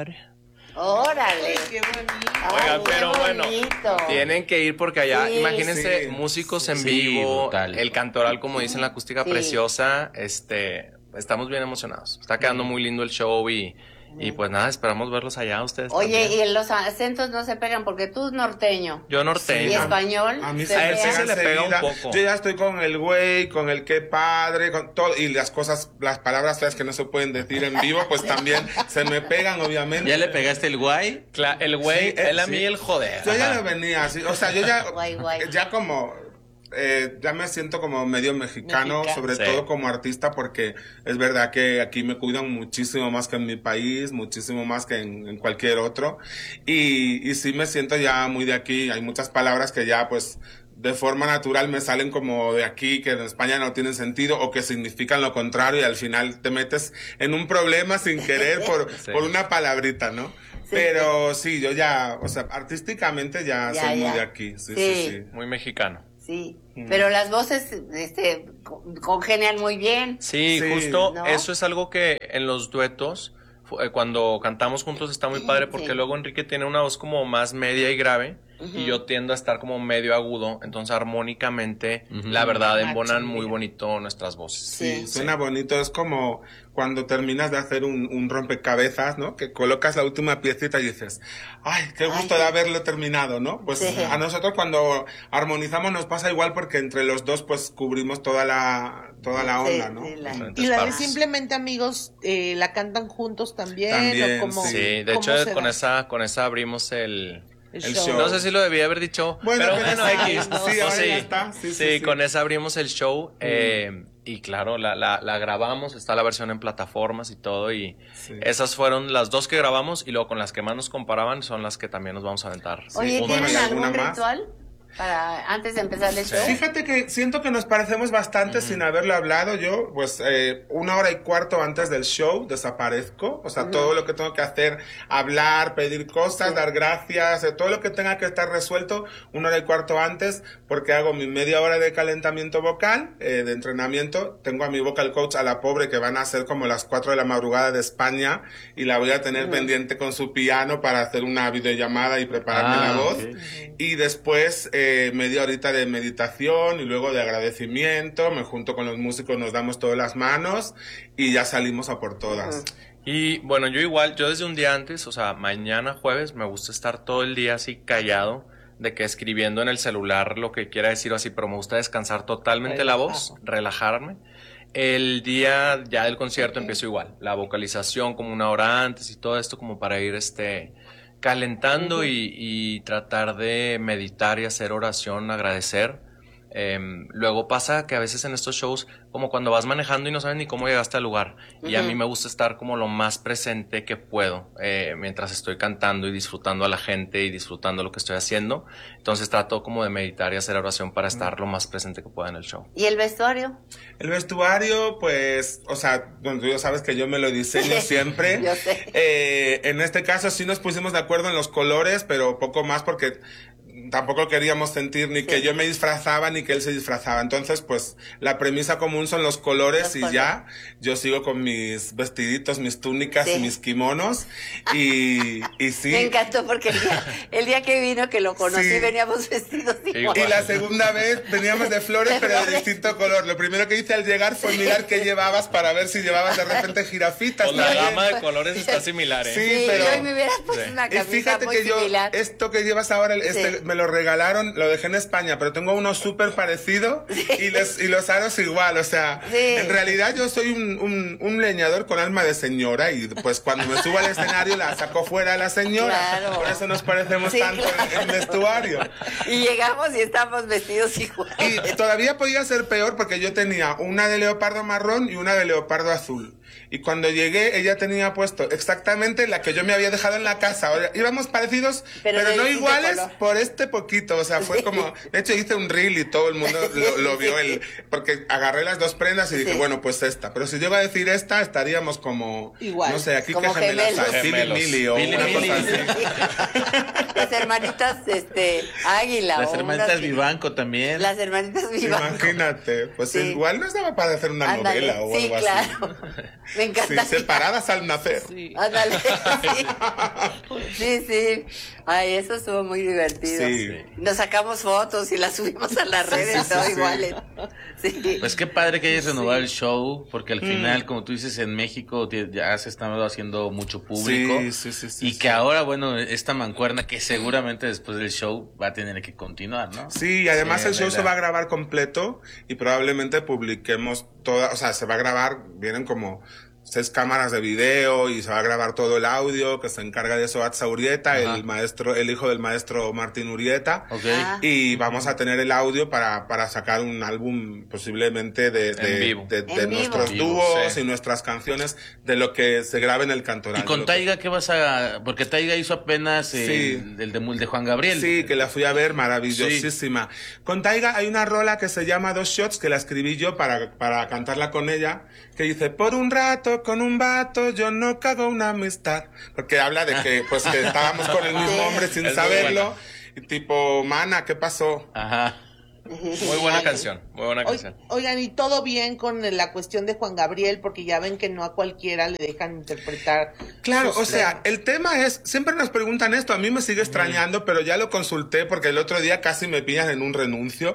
mar. Órale. Qué bonito. Oigan, pero bueno, tienen que ir porque allá, Sí, imagínense, sí, músicos en sí, vivo, brutal. el cantoral, como dicen, la acústica preciosa, estamos bien emocionados. Está quedando muy lindo el show y pues nada, esperamos verlos allá ustedes. Oye, también. y los acentos no se pegan porque tú es norteño. Yo norteño. Y español. A mí se a él sí pega. se le pega un enseguida. poco. Yo ya estoy con el güey, con el qué padre, con todo. Y las cosas, las palabras feas que no se pueden decir en vivo, pues también se me pegan, obviamente. ¿Ya le pegaste el guay? El güey, Sí, él a mí sí. el joder. Yo ya Ajá. lo venía así. O sea, yo ya. Guay, guay. Ya como. Ya me siento como medio mexicano, sobre Sí. todo como artista, porque es verdad que aquí me cuidan muchísimo más que en mi país, muchísimo más que en cualquier otro. Y sí me siento ya muy de aquí. Hay muchas palabras que ya, pues, de forma natural me salen como de aquí, que en España no tienen sentido o que significan lo contrario y al final te metes en un problema sin querer Sí. por una palabrita, ¿no? Pero sí, yo ya, o sea, artísticamente ya soy muy de aquí. Sí, sí, sí. Muy mexicano. Sí, pero las voces congenian muy bien. Sí, Sí. justo ¿No? eso es algo que en los duetos, cuando cantamos juntos está muy padre porque Sí. luego Enrique tiene una voz como más media y grave y yo tiendo a estar como medio agudo, entonces armónicamente, la verdad, embonan muy bonito nuestras voces. Sí, suena bonito. Es como cuando terminas de hacer un rompecabezas, ¿no? Que colocas la última piecita y dices, ¡ay, qué gusto de haberlo terminado!, ¿no? Pues Sí. a nosotros cuando armonizamos nos pasa igual porque entre los dos pues cubrimos toda la onda, ¿no? sí, Y la de Simplemente Amigos, ¿la cantan juntos también? También, ¿O cómo, Sí, de cómo hecho se con da? esa abrimos el show. No sé si lo debía haber dicho, Bueno, pero pero bueno, sí, X. sí, No, ahora sí. ya está. Sí, Con esa abrimos el show y claro, la grabamos, está la versión en plataformas y todo y esas fueron las dos que grabamos y luego con las que más nos comparaban son las que también nos vamos a aventar. Oye, juntos. ¿tienen ¿Y algún alguna más? ritual para antes de empezar el show? Fíjate que siento que nos parecemos bastante sin haberlo hablado. Yo, pues, 1 hora y cuarto antes del show desaparezco. O sea, todo lo que tengo que hacer, hablar, pedir cosas, dar gracias, todo lo que tenga que estar resuelto 1 hora y cuarto antes, porque hago mi media hora de calentamiento vocal, de entrenamiento. Tengo a mi vocal coach, a la pobre, que van a ser como las 4 de la madrugada de España, y la voy a tener pendiente con su piano para hacer una videollamada y prepararme la voz. Y después, media horita de meditación y luego de agradecimiento, me junto con los músicos, nos damos todas las manos y ya salimos a por todas. Y bueno, yo desde un día antes, o sea, mañana jueves, me gusta estar todo el día así callado, de que escribiendo en el celular lo que quiera decir o así, pero me gusta descansar totalmente la voz, relajarme. El día ya del concierto empiezo igual, la vocalización como 1 hora antes y todo esto como para ir calentando y tratar de meditar y hacer oración, agradecer. Luego pasa que a veces en estos shows, como cuando vas manejando y no sabes ni cómo llegaste al lugar, y a mí me gusta estar como lo más presente que puedo mientras estoy cantando y disfrutando a la gente y disfrutando lo que estoy haciendo. Entonces trato como de meditar y hacer oración para estar lo más presente que pueda en el show. ¿Y el vestuario? El vestuario, pues, o sea, tú ya sabes que yo me lo diseño siempre. Yo sé. En este caso sí nos pusimos de acuerdo en los colores, pero poco más porque tampoco queríamos sentir ni que yo me disfrazaba ni que él se disfrazaba. Entonces, pues, la premisa común son los colores y ya. Yo sigo con mis vestiditos, mis túnicas y mis kimonos. Y sí. Me encantó porque el día que vino, que lo conocí, Sí. veníamos vestidos igual. Y la segunda vez veníamos de flores, pero de distinto color. Lo primero que hice al llegar fue mirar qué llevabas para ver si llevabas de repente jirafitas. Pues la gama de colores está similar, ¿eh? Sí, pero... yo me hubiera puesto una Y camisa fíjate muy que yo, similar. esto que llevas ahora, me lo regalaron, lo dejé en España, pero tengo uno súper parecido y los aros igual, o sea, en realidad yo soy un leñador con alma de señora y pues cuando me subo al escenario la saco fuera a la señora, Claro. por eso nos parecemos tanto en vestuario. Y llegamos y estamos vestidos igual. Y todavía podía ser peor porque yo tenía una de leopardo marrón y una de leopardo azul. Y cuando llegué, ella tenía puesto exactamente la que yo me había dejado en la casa. Ahora, íbamos parecidos, pero no iguales por este poquito. O sea, fue como... De hecho, hice un reel y todo el mundo lo vio. Porque agarré las dos prendas y dije, bueno, pues esta. Pero si yo iba a decir esta, estaríamos como... Igual. No sé, aquí Como que gemelas hay. gemelos. Philly Millie o Philly una Millie. cosa así. Las hermanitas Águila. Las o hermanitas unas- Vivanco también. Las hermanitas Vivanco. Imagínate. Pues Sí. igual no estaba para hacer una Ándale, novela o sí, algo así. claro. Me encanta. Sí, separadas al nacer. Sí. Ándale. Sí. Ay, eso estuvo muy divertido. Sí. Nos sacamos fotos y las subimos a las redes, todo iguales. Sí. Pues qué padre que hayas renovado el show, porque al final, como tú dices, en México ya se está haciendo mucho público. Sí, y que ahora, bueno, esta mancuerna que seguramente después del show va a tener que continuar, ¿no? Sí, y además Sí, el show verdad. se va a grabar completo y probablemente publiquemos toda, o sea, se va a grabar, vienen como 6 cámaras de video y se va a grabar todo el audio, que se encarga de eso Atza Urieta, Ajá. el hijo del maestro Martín Urieta. Ok. Ah. Y vamos a tener el audio para sacar un álbum posiblemente En vivo. de En vivo. nuestros Vivo, dúos sí. y nuestras canciones, de lo que se grabe en el Cantoral. ¿Y con de lo que- Taiga qué vas a...? Porque Taiga hizo apenas Sí. el de Juan Gabriel. Sí, que la fui a ver, maravillosísima. Con Taiga hay una rola que se llama 2 Shots, que la escribí yo para cantarla con ella, que dice, por un rato, con un vato, yo no cago una amistad. Porque habla de que, pues, que estábamos con el mismo hombre sin Es muy saberlo. Y tipo, mana, ¿qué pasó? Ajá. Muy buena canción, muy buena canción. Oigan, y todo bien con la cuestión de Juan Gabriel, porque ya ven que no a cualquiera le dejan interpretar. Claro, sus o sea, temas. el tema es, siempre nos preguntan esto, a mí me sigue extrañando, pero ya lo consulté porque el otro día casi me pillan en un renuncio.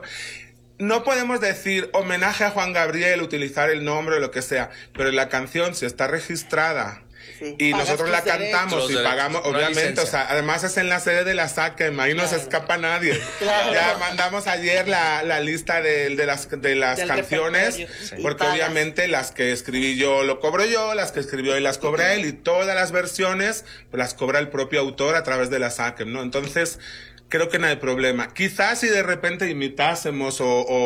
No podemos decir homenaje a Juan Gabriel, utilizar el nombre o lo que sea, pero la canción, si está registrada Sí. y Pagas nosotros la tus cantamos derechos. y Los pagamos, derechos, no hay obviamente, o licencia. sea, además es en la sede de la SACEM, ahí no se escapa nadie. Claro. Ya mandamos ayer la lista de las Del canciones, repertorio. Sí. porque Y pagas. obviamente las que escribí yo lo cobro yo, las que escribió él las cobra él, y todas las versiones pues, las cobra el propio autor a través de la SACEM, ¿no? Entonces, creo que no hay problema. Quizás si de repente imitásemos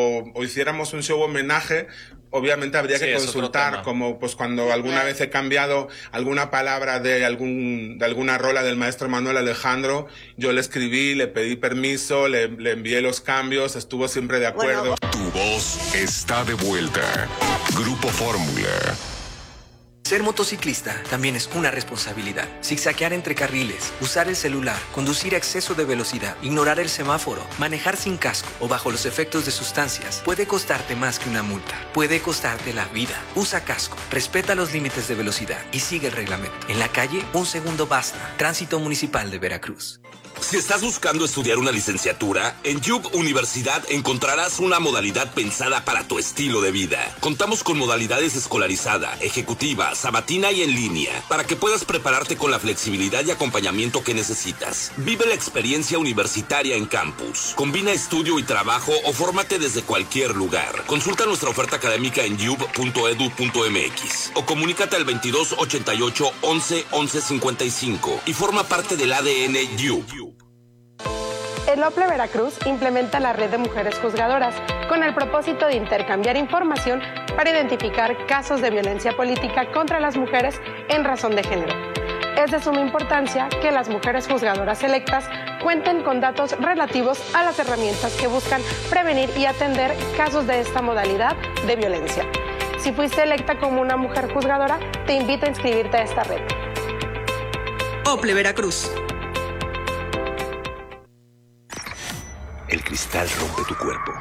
o hiciéramos un show homenaje, obviamente habría Sí, que es otro consultar, tema. como pues cuando alguna vez he cambiado alguna palabra de alguna rola del maestro Manuel Alejandro, yo le escribí, le pedí permiso, le envié los cambios, estuvo siempre de acuerdo. Bueno, Tu voz está de vuelta. Grupo Fórmula. Ser motociclista también es una responsabilidad. Zigzaguear entre carriles, usar el celular, conducir a exceso de velocidad, ignorar el semáforo, manejar sin casco o bajo los efectos de sustancias puede costarte más que una multa. Puede costarte la vida. Usa casco, respeta los límites de velocidad y sigue el reglamento. En la calle, un segundo basta. Tránsito Municipal de Veracruz. Si estás buscando estudiar una licenciatura, en Yup Universidad encontrarás una modalidad pensada para tu estilo de vida. Contamos con modalidades escolarizada, ejecutiva, sabatina y en línea, para que puedas prepararte con la flexibilidad y acompañamiento que necesitas. Vive la experiencia universitaria en campus. Combina estudio y trabajo o fórmate desde cualquier lugar. Consulta nuestra oferta académica en yup.edu.mx o comunícate al 2288 11 11 55 y forma parte del ADN Yup. El OPLE Veracruz implementa la red de mujeres juzgadoras con el propósito de intercambiar información para identificar casos de violencia política contra las mujeres en razón de género. Es de suma importancia que las mujeres juzgadoras electas cuenten con datos relativos a las herramientas que buscan prevenir y atender casos de esta modalidad de violencia. Si fuiste electa como una mujer juzgadora, te invito a inscribirte a esta red. OPLE Veracruz. El cristal rompe tu cuerpo.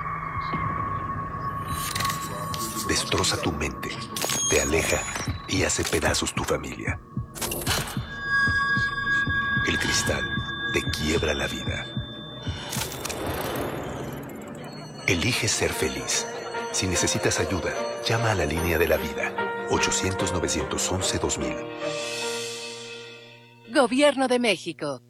Destroza tu mente, te aleja y hace pedazos tu familia. El cristal te quiebra la vida. Elige ser feliz. Si necesitas ayuda, llama a la línea de la vida. 800-911-2000. Gobierno de México.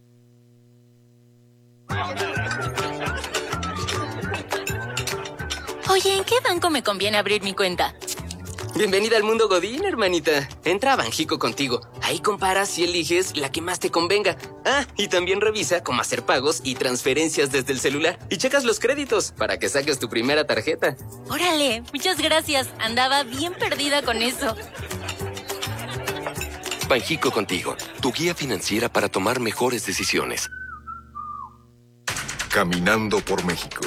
Oye, ¿en qué banco me conviene abrir mi cuenta? Bienvenida al mundo Godín, hermanita. Entra a Banjico contigo. Ahí comparas y eliges la que más te convenga. Ah, y también revisa cómo hacer pagos y transferencias desde el celular. Y checas los créditos para que saques tu primera tarjeta. Órale, muchas gracias. Andaba bien perdida con eso. Banjico contigo, tu guía financiera para tomar mejores decisiones. Caminando por México.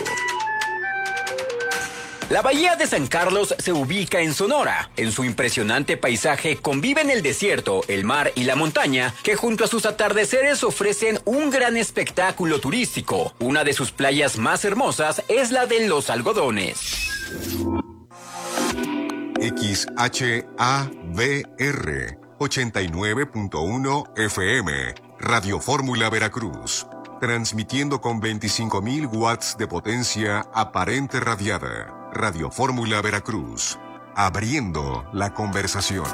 La Bahía de San Carlos se ubica en Sonora. En su impresionante paisaje conviven el desierto, el mar y la montaña, que junto a sus atardeceres ofrecen un gran espectáculo turístico. Una de sus playas más hermosas es la de Los Algodones. XHABR 89.1 FM, Radio Fórmula Veracruz, transmitiendo con 25.000 watts de potencia aparente radiada. Radio Fórmula Veracruz, abriendo la conversación.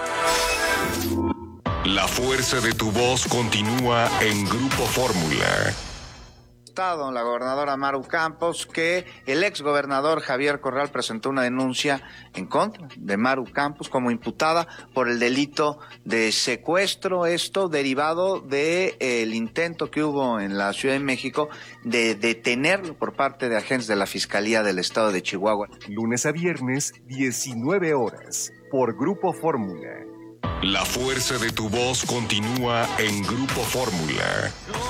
La fuerza de tu voz continúa en Grupo Fórmula. La gobernadora Maru Campos, que el exgobernador Javier Corral presentó una denuncia en contra de Maru Campos como imputada por el delito de secuestro, esto derivado del intento que hubo en la Ciudad de México de detenerlo por parte de agentes de la Fiscalía del Estado de Chihuahua. Lunes a viernes, 19 horas, por Grupo Fórmula. La fuerza de tu voz continúa en Grupo Fórmula.